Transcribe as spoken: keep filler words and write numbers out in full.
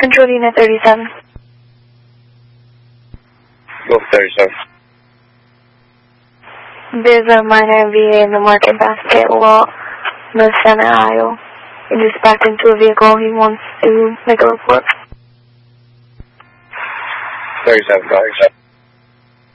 Control Unit thirty-seven. Go for thirty-seven. There's a minor V A in the market basket wall in the center aisle. He just backed into a vehicle. He wants to make a report. thirty-seven, thirty-seven.